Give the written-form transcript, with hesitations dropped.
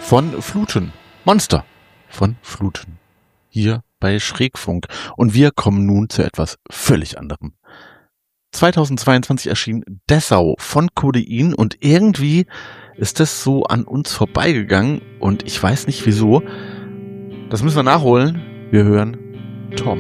von Fluten. Monster von Fluten. Hier bei Schrägfunk. Und wir kommen nun zu etwas völlig anderem. 2022 erschien Dessau von Codein und irgendwie ist das so an uns vorbeigegangen und ich weiß nicht wieso. Das müssen wir nachholen. Wir hören Tom.